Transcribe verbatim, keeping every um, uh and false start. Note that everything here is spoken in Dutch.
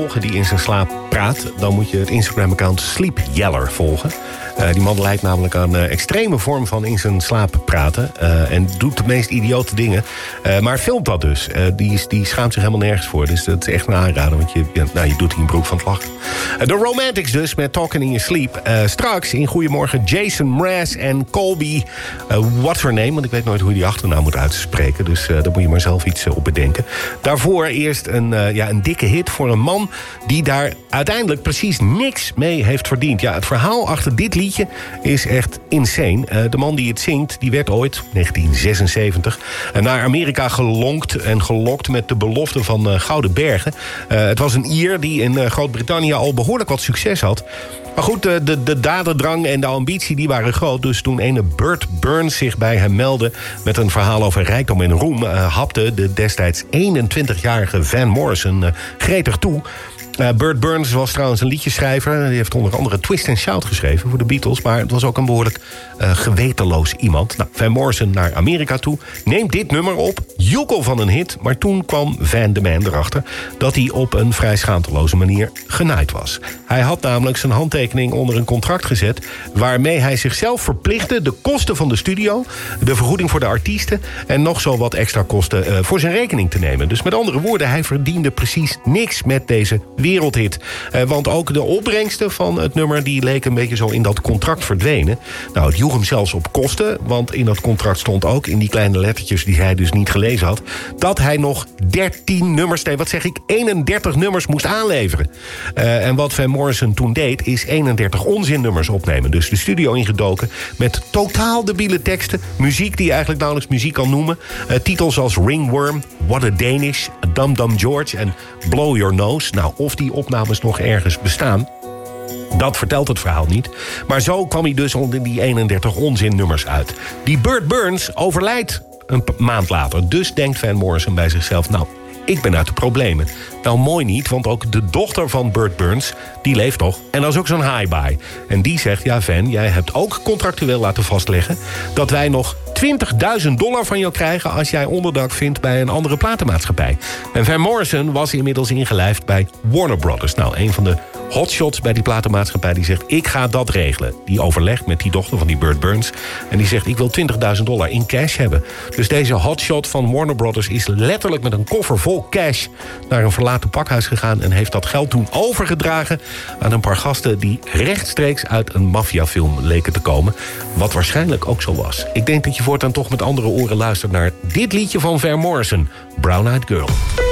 volgen die in zijn slaap praat... dan moet je het Instagram-account Sleep Yeller volgen. Uh, die man lijkt namelijk aan een uh, extreme vorm van in zijn slaap praten. Uh, en doet de meest idiote dingen. Uh, maar filmt dat dus. Uh, die, die schaamt zich helemaal nergens voor. Dus dat is echt een aanrader. Want je, ja, nou, je doet hier een broek van het lachen. Uh, de Romantics dus met Talking in Your Sleep. Uh, straks in Goedemorgen Jason Mraz en Colby. Uh, what's her name? Want ik weet nooit hoe je die achternaam moet uitspreken. Dus uh, daar moet je maar zelf iets uh, op bedenken. Daarvoor eerst een, uh, ja, een dikke hit voor een man... die daar uiteindelijk precies niks mee heeft verdiend. Ja, het verhaal achter dit liedje is echt insane. Uh, de man die het zingt, die werd ooit, negentien zesenzeventig... Uh, naar Amerika gelonkt en gelokt met de belofte van uh, Gouden Bergen. Uh, het was een Ier die in uh, Groot-Brittannië al behoorlijk wat succes had... Maar goed, de, de, de daderdrang en de ambitie die waren groot. Dus toen ene Burt Burns zich bij hem meldde... met een verhaal over rijkdom en roem... Uh, hapte de destijds eenentwintigjarige Van Morrison uh, gretig toe... Uh, Burt Burns was trouwens een liedjeschrijver. Die heeft onder andere Twist and Shout geschreven voor de Beatles. Maar het was ook een behoorlijk uh, gewetenloos iemand. Nou, Van Morrison naar Amerika toe. Neemt dit nummer op. Joekel van een hit. Maar toen kwam Van de Man erachter... dat hij op een vrij schaamteloze manier genaaid was. Hij had namelijk zijn handtekening onder een contract gezet... waarmee hij zichzelf verplichtte de kosten van de studio... de vergoeding voor de artiesten... en nog zo wat extra kosten uh, voor zijn rekening te nemen. Dus met andere woorden, hij verdiende precies niks met deze wereldhit. Uh, want ook de opbrengsten van het nummer... die leken een beetje zo in dat contract verdwenen. Nou, het joeg hem zelfs op kosten... want in dat contract stond ook, in die kleine lettertjes... die hij dus niet gelezen had... dat hij nog dertien nummers, nee, wat zeg ik... eenendertig nummers moest aanleveren. Uh, en wat Van Morrison toen deed... is eenendertig onzinnummers opnemen. Dus de studio ingedoken met totaal debiele teksten... muziek die je eigenlijk nauwelijks muziek kan noemen. Uh, titels als Ringworm, What a Danish... Dum Dum George en Blow Your Nose. Nou, of die opnames nog ergens bestaan... dat vertelt het verhaal niet. Maar zo kwam hij dus onder die eenendertig onzinnummers uit. Die Burt Burns overlijdt een maand later. Dus denkt Van Morrison bij zichzelf... nou, ik ben uit de problemen. Nou, mooi niet, want ook de dochter van Burt Burns... die leeft nog, en dat is ook zo'n hi-bye. En die zegt, ja Van, jij hebt ook contractueel laten vastleggen... dat wij nog twintigduizend dollar van jou krijgen... als jij onderdak vindt bij een andere platenmaatschappij. En Van Morrison was inmiddels ingelijfd bij Warner Brothers. Nou, een van de hotshots bij die platenmaatschappij... die zegt, ik ga dat regelen. Die overlegt met die dochter van die Burt Burns... en die zegt, ik wil twintigduizend dollar in cash hebben. Dus deze hotshot van Warner Brothers... is letterlijk met een koffer vol cash... naar een verlaten pakhuis gegaan... en heeft dat geld toen overgedragen... aan een paar gasten die rechtstreeks uit een maffiafilm leken te komen. Wat waarschijnlijk ook zo was. Ik denk dat je voortaan toch met andere oren luistert naar dit liedje van Van Morrison, Brown Eyed Girl.